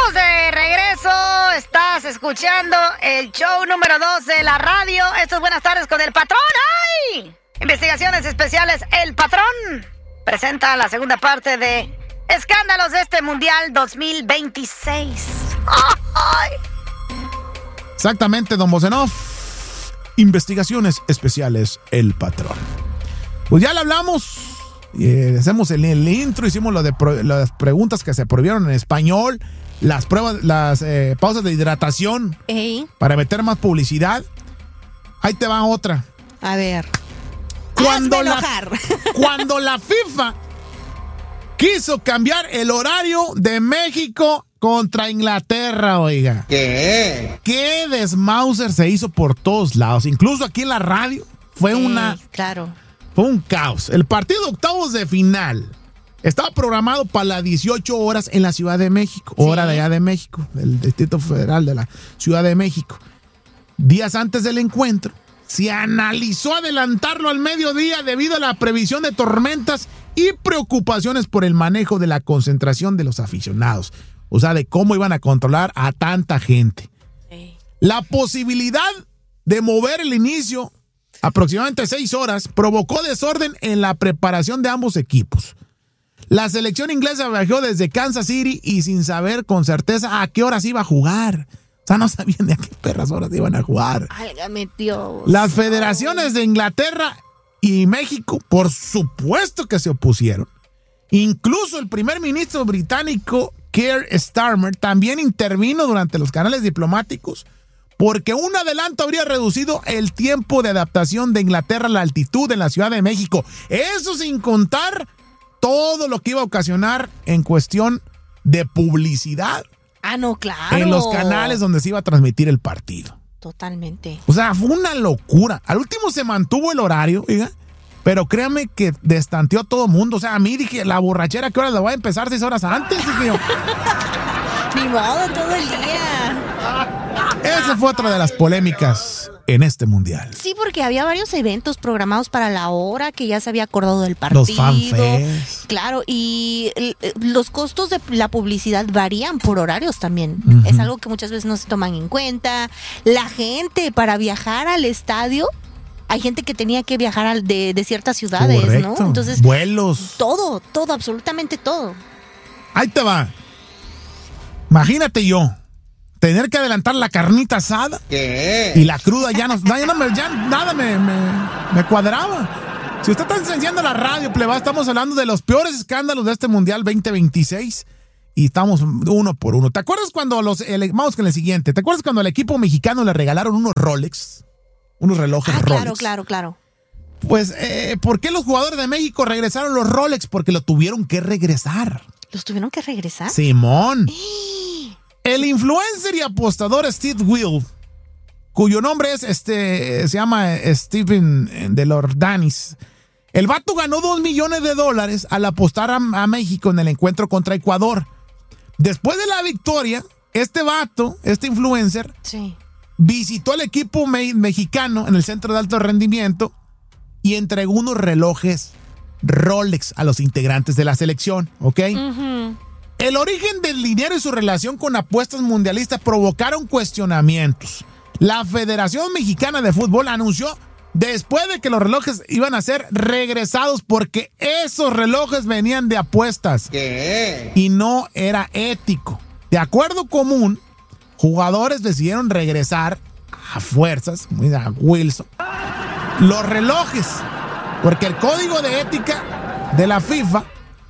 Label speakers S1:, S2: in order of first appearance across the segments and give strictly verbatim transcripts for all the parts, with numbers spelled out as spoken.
S1: Estamos de regreso, estás escuchando el show número dos de la radio. Esto es Buenas Tardes con el Patrón. ¡Ay! Investigaciones Especiales, El Patrón presenta la segunda parte de Escándalos de este Mundial dos mil veintiséis. ¡Ay!
S2: Exactamente, don Bozenov. Investigaciones Especiales, El Patrón. Pues ya le hablamos, eh, hacemos el, el intro, hicimos lo de pro, las preguntas que se prohibieron en español, las pruebas, las eh, pausas de hidratación.
S3: Ey.
S2: Para meter más publicidad. Ahí te va otra.
S3: A ver.
S2: Cuando
S3: Hazme
S2: la,
S3: enojar.
S2: cuando la FIFA quiso cambiar el horario de México contra Inglaterra, oiga.
S4: ¿Qué?
S2: Qué desmauser se hizo por todos lados. Incluso aquí en la radio fue
S3: Sí,
S2: una...
S3: Claro.
S2: Fue un caos. El partido de octavos de final estaba programado para las dieciocho horas en la Ciudad de México.
S3: Sí.
S2: Hora de allá de México, del Distrito Federal de la Ciudad de México. Días antes del encuentro, se analizó adelantarlo al mediodía debido a la previsión de tormentas y preocupaciones por el manejo de la concentración de los aficionados. O sea, de cómo iban a controlar a tanta gente.
S3: Sí.
S2: La posibilidad de mover el inicio aproximadamente seis horas provocó desorden en la preparación de ambos equipos. La selección inglesa viajó desde Kansas City y sin saber con certeza a qué horas iba a jugar. O sea, no sabían de a qué perras horas iban a jugar.
S3: Álgame Dios.
S2: Las federaciones de Inglaterra y México, por supuesto que se opusieron. Incluso el primer ministro británico, Keir Starmer, también intervino durante los canales diplomáticos porque un adelanto habría reducido el tiempo de adaptación de Inglaterra a la altitud en la Ciudad de México. Eso sin contar todo lo que iba a ocasionar en cuestión de publicidad.
S3: Ah, no, claro.
S2: En los canales donde se iba a transmitir el partido.
S3: Totalmente.
S2: O sea, fue una locura. Al último se mantuvo el horario, oiga, pero créame que destanteó a todo mundo. O sea, a mí dije, la borrachera, ¿qué hora la voy a empezar? Seis horas antes, dije yo.
S3: Ni modo, todo el día.
S2: Esa fue otra de las polémicas en este mundial.
S3: Sí, porque había varios eventos programados para la hora que ya se había acordado del partido.
S2: Los fanfest.
S3: Claro, y el- los costos de la publicidad varían por horarios también.
S2: Ujú.
S3: Es algo que muchas veces no se toman en cuenta. La gente para viajar al estadio, hay gente que tenía que viajar al- de, de ciertas ciudades,
S2: Correcto.
S3: ¿no? Entonces,
S2: vuelos.
S3: todo, todo, absolutamente todo.
S2: Ahí te va. Imagínate yo tener que adelantar la carnita asada.
S4: ¿Qué?
S2: Y la cruda ya no, ya no me, ya nada me, me, me cuadraba. Si usted está encendiendo la radio, pleba, estamos hablando de los peores escándalos de este Mundial veinte veintiséis y estamos uno por uno. ¿Te acuerdas cuando los, el, vamos con el siguiente, ¿te acuerdas cuando al equipo mexicano le regalaron unos Rolex? Unos relojes
S3: Ah,
S2: Rolex.
S3: claro, claro, claro.
S2: Pues, eh, ¿por qué los jugadores de México regresaron los Rolex? Porque lo tuvieron que regresar.
S3: ¿Los tuvieron que regresar?
S2: Simón. El influencer y apostador Steve Will, cuyo nombre es este, se llama Steven de Lordanis. El vato ganó dos millones de dólares al apostar a, a México en el encuentro contra Ecuador. Después de la victoria, este vato, este influencer,
S3: Sí.
S2: visitó al equipo me- mexicano en el centro de alto rendimiento y entregó unos relojes Rolex a los integrantes de la selección, ¿ok?
S3: Ujú.
S2: El origen del dinero y su relación con apuestas mundialistas provocaron cuestionamientos. La Federación Mexicana de Fútbol anunció después de que los relojes iban a ser regresados porque esos relojes venían de apuestas
S4: ¿Qué?
S2: y no era ético. De acuerdo común, jugadores decidieron regresar a fuerzas, mira, Wilson, los relojes, porque el código de ética de la FIFA,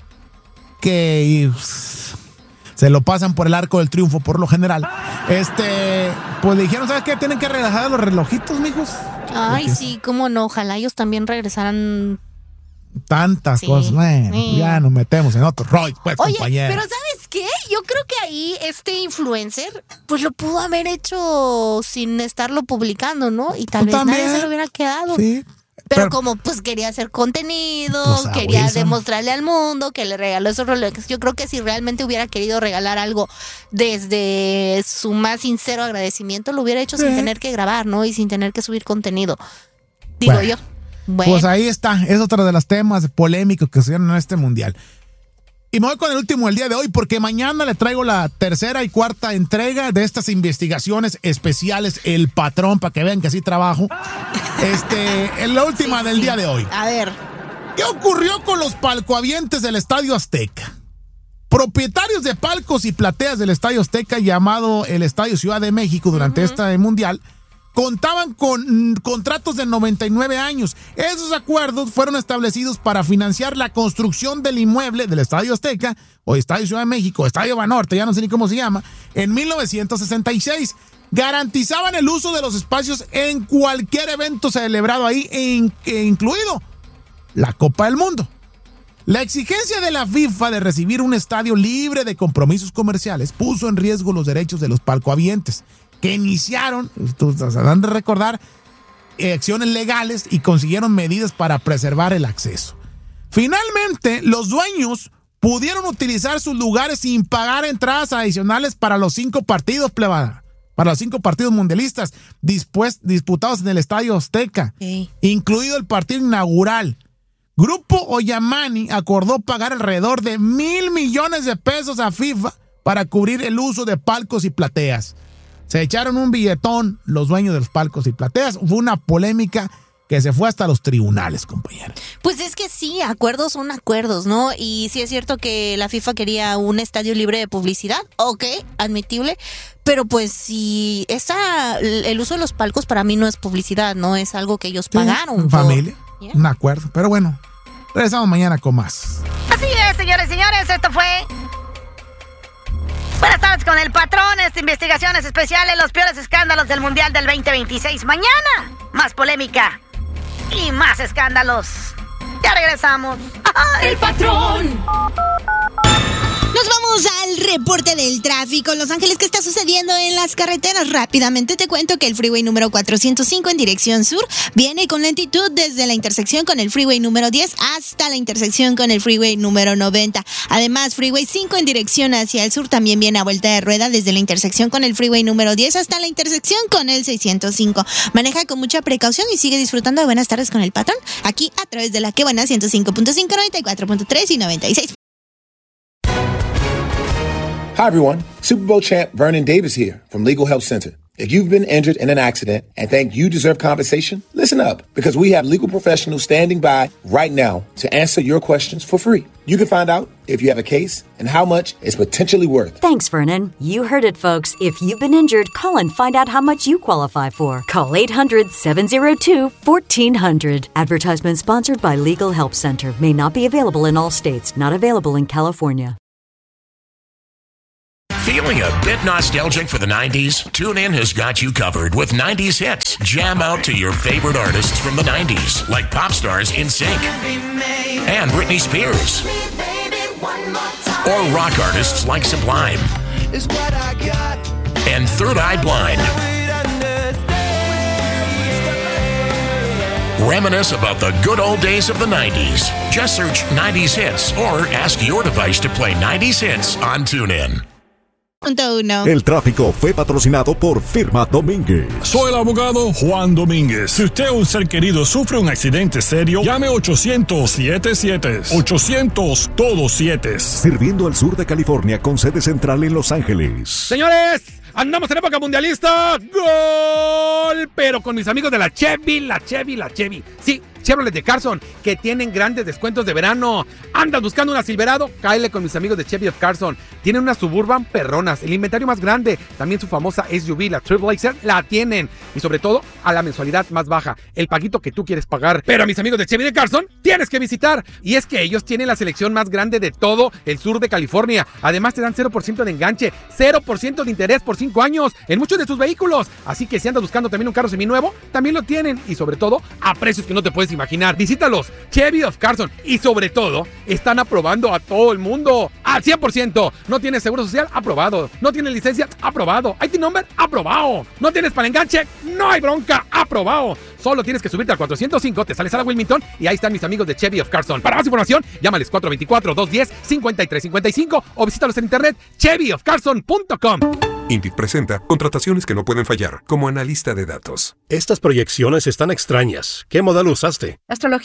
S2: que pff, se lo pasan por el arco del triunfo por lo general, este, pues le dijeron, ¿sabes qué? Tienen que regresar los relojitos, mijos.
S3: Ay,
S2: Porque
S3: sí, cómo no. Ojalá ellos también regresaran.
S2: tantas
S3: Sí,
S2: cosas. Bueno,
S3: sí.
S2: ya nos metemos en otro rollo, pues,
S3: Oye,
S2: compañero.
S3: pero ¿sabes qué? Yo creo que ahí este influencer, pues lo pudo haber hecho sin estarlo publicando, ¿no? Y tal
S2: Pues
S3: vez nadie
S2: también.
S3: se lo hubiera quedado.
S2: Sí.
S3: Pero,
S2: Pero-
S3: como pues quería hacer contenido,
S2: Pues, a
S3: quería
S2: Wilson.
S3: demostrarle al mundo que le regaló esos Rolex. Yo creo que si realmente hubiera querido regalar algo desde su más sincero agradecimiento, lo hubiera hecho sin
S2: Sí.
S3: tener que grabar, ¿no? Y sin tener que subir contenido. Digo
S2: Bueno.
S3: yo. Bueno,
S2: Pues ahí está, es otro de los temas polémicos que se dieron en este mundial. Y me voy con el último del día de hoy, porque mañana le traigo la tercera y cuarta entrega de estas investigaciones especiales, El Patrón, para que vean que así trabajo. Este, en la última sí, del sí. día de hoy.
S3: A ver.
S2: ¿Qué ocurrió con los palcohabientes del Estadio Azteca? Propietarios de palcos y plateas del Estadio Azteca, llamado el Estadio Ciudad de México durante uh-huh. este mundial, contaban con contratos de noventa y nueve años. Esos acuerdos fueron establecidos para financiar la construcción del inmueble del Estadio Azteca, o Estadio Ciudad de México, Estadio Banorte, ya no sé ni cómo se llama, en mil novecientos sesenta y seis. Garantizaban el uso de los espacios en cualquier evento celebrado ahí, en, incluido la Copa del Mundo. La exigencia de la FIFA de recibir un estadio libre de compromisos comerciales puso en riesgo los derechos de los palcohabientes, que iniciaron, ustedes han de recordar, acciones legales y consiguieron medidas para preservar el acceso. Finalmente, los dueños pudieron utilizar sus lugares sin pagar entradas adicionales para los cinco partidos, plebada, para los cinco partidos mundialistas dispuest, disputados en el Estadio Azteca, sí. incluido el partido inaugural. Grupo Oyamani acordó pagar alrededor de mil millones de pesos a FIFA para cubrir el uso de palcos y plateas. Se echaron un billetón los dueños de los palcos y plateas. Fue una polémica que se fue hasta los tribunales, compañera.
S3: Pues es que sí, acuerdos son acuerdos, ¿no? Y sí es cierto que la FIFA quería un estadio libre de publicidad, ok, admitible, pero pues si esa, el uso de los palcos para mí no es publicidad, ¿no? Es algo que ellos pagaron.
S2: Sí, en familia, por... yeah. un acuerdo, pero bueno, regresamos mañana con más.
S1: Así es, señores y señores, esto fue... Buenas tardes con El Patrón, esta investigaciones especiales, los peores escándalos del Mundial del veinte veintiséis. Mañana, más polémica y más escándalos. Ya regresamos.
S4: El Patrón.
S5: Nos vamos al reporte del tráfico. Los Ángeles, ¿qué está sucediendo en las carreteras? Rápidamente te cuento que el freeway número cuatrocientos cinco en dirección sur viene con lentitud desde la intersección con el freeway número diez hasta la intersección con el freeway número noventa. Además, freeway cinco en dirección hacia el sur también viene a vuelta de rueda desde la intersección con el freeway número diez hasta la intersección con el seiscientos cinco. Maneja con mucha precaución y sigue disfrutando de Buenas Tardes con El Patrón, aquí a través de la que buena ciento cinco punto cinco, noventa y cuatro punto tres y noventa y seis.
S6: Hi, everyone. Super Bowl champ Vernon Davis here from Legal Help Center. If you've been injured in an accident and think you deserve compensation, listen up, because we have legal professionals standing by right now to answer your questions for free. You can find out if you have a case and how much it's potentially worth.
S7: Thanks, Vernon. You heard it, folks. If you've been injured, call and find out how much you qualify for. Call eight hundred, seven oh two, one four hundred. Advertisement sponsored by Legal Help Center. May not be available in all states. Not available in California.
S8: Feeling a bit nostalgic for the nineties? TuneIn has got you covered with nineties hits. Jam out to your favorite artists from the nineties, like pop stars NSYNC and Britney Spears, or rock artists like Sublime and Third Eye Blind. Reminisce about the good old days of the nineties. Just search nineties hits or ask your device to play nineties hits on TuneIn.
S5: Punto uno.
S9: El tráfico fue patrocinado por Firma Domínguez.
S10: Soy el abogado Juan Domínguez. Si usted o un ser querido sufre un accidente serio, llame ochocientos siete siete. ochocientos todos siete.
S9: Sirviendo al sur de California con sede central en Los Ángeles.
S11: Señores, andamos en época mundialista. ¡Gol! Pero con mis amigos de la Chevy, la Chevy, la Chevy. Sí, Chevrolet de Carson, que tienen grandes descuentos de verano. ¿Andas buscando una Silverado? Cáele con mis amigos de Chevy of Carson. Tienen unas Suburban perronas, el inventario más grande. También su famosa S U V, la Trailblazer, la tienen. Y sobre todo, a la mensualidad más baja, el paguito que tú quieres pagar. Pero a mis amigos de Chevy de Carson, tienes que visitar. Y es que ellos tienen la selección más grande de todo el sur de California. Además, te dan cero por ciento de enganche, cero por ciento de interés por cinco años en muchos de sus vehículos. Así que si andas buscando también un carro seminuevo, también lo tienen. Y sobre todo, a precios que no te puedes imaginar. Visítalos, Chevy of Carson. Y sobre todo, están aprobando a todo el mundo al cien por ciento. ¿No tienes seguro social? Aprobado. ¿No tienes licencia? Aprobado. ¿I T number? Aprobado. ¿No tienes para enganche? No hay bronca. Aprobado. Solo tienes que subirte al cuatrocientos cinco, te sales a la Wilmington y ahí están mis amigos de Chevy of Carson. Para más información, llámales cuatro dos cuatro, dos uno cero, cinco tres cinco cinco o visítalos en internet chevy of carson punto com.
S12: Indeed presenta contrataciones que no pueden fallar, como analista de datos.
S13: Estas proyecciones están extrañas. ¿Qué modelo usaste?
S14: Astrología.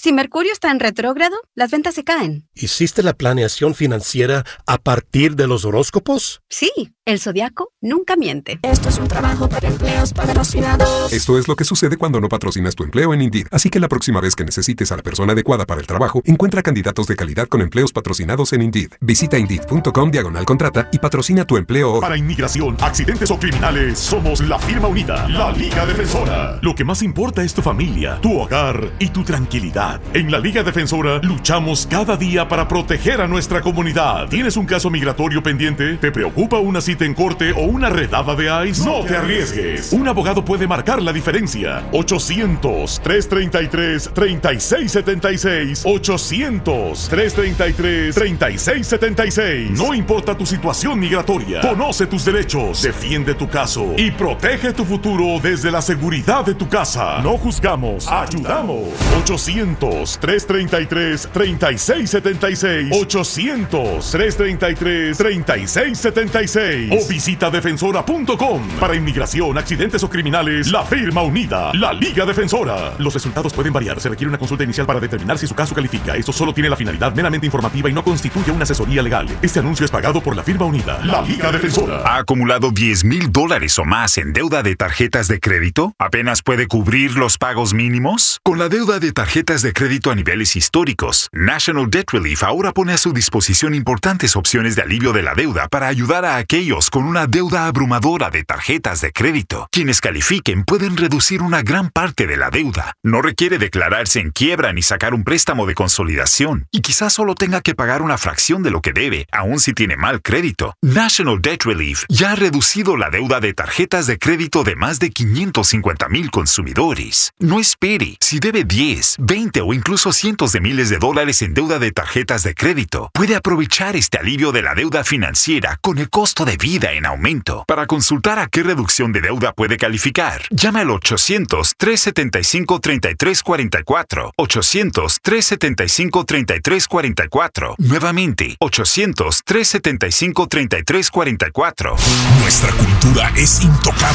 S13: Si Mercurio está en retrógrado, las ventas se caen.
S14: ¿Hiciste la planeación financiera a partir de los horóscopos?
S13: Sí, el zodiaco nunca miente.
S4: Esto es un trabajo para empleos patrocinados.
S12: Esto es lo que sucede cuando no patrocinas tu empleo en Indeed. Así que la próxima vez que necesites a la persona adecuada para el trabajo, encuentra candidatos de calidad con empleos patrocinados en Indeed. Visita Indeed punto com diagonal contrata y patrocina tu empleo hoy.
S15: Para inmigración, accidentes o criminales, somos la firma unida, la Liga Defensora. Lo que más importa es tu familia, tu hogar y tu tranquilidad. En la Liga Defensora luchamos cada día para proteger a nuestra comunidad. ¿Tienes un caso migratorio pendiente? ¿Te preocupa una cita en corte o una redada de ICE? No te arriesgues. Un abogado puede marcar la diferencia. ochocientos, trescientos treinta y tres, treinta y seis setenta y seis. ochocientos, trescientos treinta y tres, treinta y seis setenta y seis. No importa tu situación migratoria. Conoce tus derechos, defiende tu caso y protege tu futuro desde la seguridad de tu casa. No juzgamos, ayudamos. ochocientos, trescientos treinta y tres, treinta y seis setenta y seis. ochocientos, trescientos treinta y tres, treinta y seis setenta y seis. O visita defensora punto com. Para inmigración, accidentes o criminales, la firma unida, la Liga Defensora. Los resultados pueden variar. Se requiere una consulta inicial para determinar si su caso califica. Esto solo tiene la finalidad meramente informativa y no constituye una asesoría legal. Este anuncio es pagado por la firma unida, la Liga Defensora.
S16: ¿Ha acumulado diez mil dólares o más en deuda de tarjetas de crédito? ¿Apenas puede cubrir los pagos mínimos? Con la deuda de tarjetas de crédito a niveles históricos, National Debt Relief ahora pone a su disposición importantes opciones de alivio de la deuda para ayudar a aquellos con una deuda abrumadora de tarjetas de crédito. Quienes califiquen pueden reducir una gran parte de la deuda. No requiere declararse en quiebra ni sacar un préstamo de consolidación. Y quizás solo tenga que pagar una fracción de lo que debe, aun si tiene mal crédito. National Debt Relief ya ha reducido la deuda de tarjetas de crédito de más de quinientos cincuenta mil consumidores. No espere. Si debe diez, veinte o incluso cientos de miles de dólares en deuda de tarjetas de crédito, puede aprovechar este alivio de la deuda financiera con el costo de vida en aumento. Para consultar a qué reducción de deuda puede calificar, llame al ochocientos, trescientos setenta y cinco, treinta y tres cuarenta y cuatro. ochocientos, trescientos setenta y cinco, treinta y tres cuarenta y cuatro. Nuevamente, ochocientos, trescientos setenta y cinco, treinta y tres cuarenta y cuatro.
S17: Nuestra cultura es intocable.